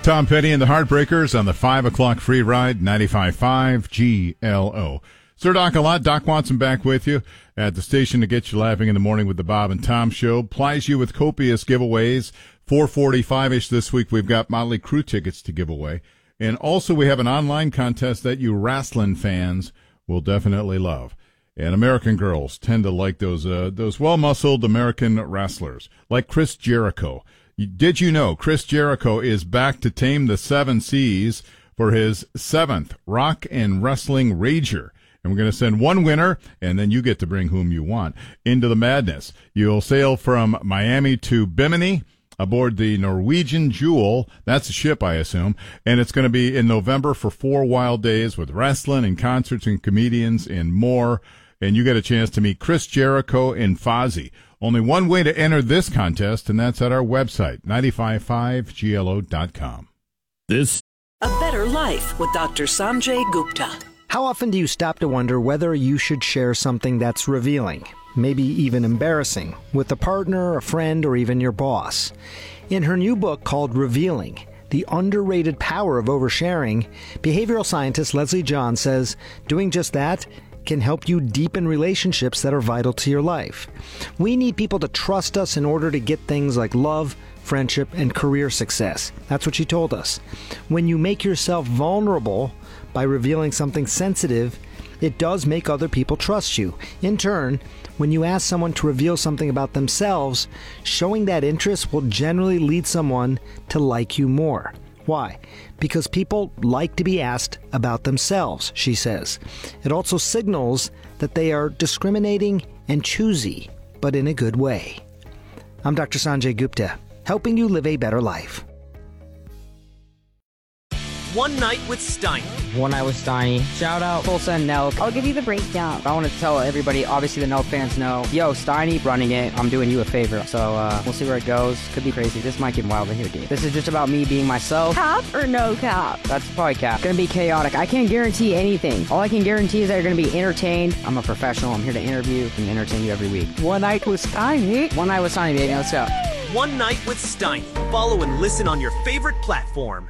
Tom Petty and the Heartbreakers on the 5 o'clock free ride, 95.5 GLO. Sir Doc a lot. Doc Watson back with you at the station to get you laughing in the morning with the Bob and Tom Show. Plies you with copious giveaways. 4:45-ish this week, we've got Motley Crue tickets to give away. And also we have an online contest that you wrestling fans will definitely love. And American girls tend to like those well-muscled American wrestlers, like Chris Jericho. Did you know Chris Jericho is back to tame the 7 seas for his 7th Rock and Wrestling Rager? And we're going to send one winner, and then you get to bring whom you want into the madness. You'll sail from Miami to Bimini aboard the Norwegian Jewel. That's a ship, I assume. And it's going to be in November for 4 wild days with wrestling and concerts and comedians and more. And you get a chance to meet Chris Jericho and Fozzy. Only one way to enter this contest, and that's at our website, 955glo.com. This A Better Life with Dr. Sanjay Gupta. How often do you stop to wonder whether you should share something that's revealing, maybe even embarrassing, with a partner, a friend, or even your boss? In her new book called Revealing, The Underrated Power of Oversharing, behavioral scientist Leslie John says doing just that can help you deepen relationships that are vital to your life. We need people to trust us in order to get things like love, friendship, and career success. That's what she told us. When you make yourself vulnerable by revealing something sensitive, it does make other people trust you. In turn, when you ask someone to reveal something about themselves, showing that interest will generally lead someone to like you more. Why? Because people like to be asked about themselves, she says. It also signals that they are discriminating and choosy, but in a good way. I'm Dr. Sanjay Gupta, helping you live a better life. One Night with Steiny. One Night with Steiny. Shout out Full Send Nelk. I'll give you the breakdown. I want to tell everybody, obviously the Nelk fans know, yo, Steiny running it, I'm doing you a favor. So we'll see where it goes. Could be crazy. This might get wild in here, dude. This is just about me being myself. Cap or no cap? That's probably cap. Gonna be chaotic. I can't guarantee anything. All I can guarantee is that you're gonna be entertained. I'm a professional. I'm here to interview and entertain you every week. One Night with Steiny. One Night with Steiny, baby. Let's go. One Night with Steiny. Follow and listen on your favorite platform.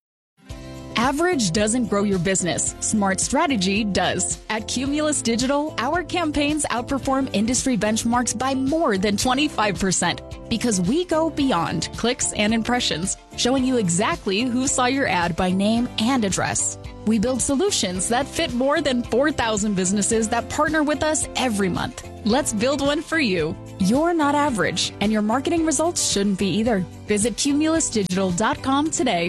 Average doesn't grow your business. Smart strategy does. At Cumulus Digital, our campaigns outperform industry benchmarks by more than 25% because we go beyond clicks and impressions, showing you exactly who saw your ad by name and address. We build solutions that fit more than 4,000 businesses that partner with us every month. Let's build one for you. You're not average, and your marketing results shouldn't be either. Visit cumulusdigital.com today.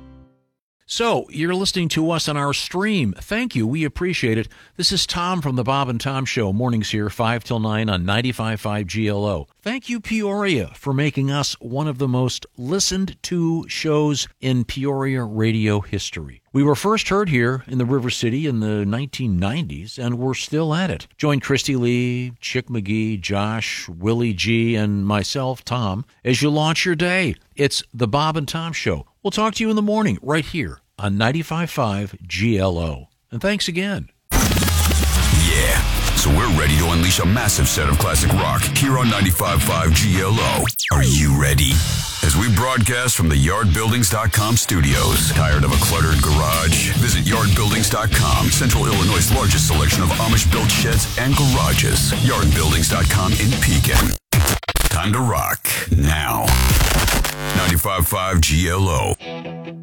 So, you're listening to us on our stream. Thank you. We appreciate it. This is Tom from the Bob and Tom Show. Mornings here, 5 till 9 on 95.5 GLO. Thank you, Peoria, for making us one of the most listened to shows in Peoria radio history. We were first heard here in the River City in the 1990s, and we're still at it. Join Christy Lee, Chick McGee, Josh, Willie G., and myself, Tom, as you launch your day. It's the Bob and Tom Show. We'll talk to you in the morning right here on 95.5 GLO. And thanks again. Yeah, so we're ready to unleash a massive set of classic rock here on 95.5 GLO. Are you ready? As we broadcast from the YardBuildings.com studios. Tired of a cluttered garage? Visit YardBuildings.com, Central Illinois' largest selection of Amish-built sheds and garages. YardBuildings.com in Pekin. Time to rock now. 95.5 GLO.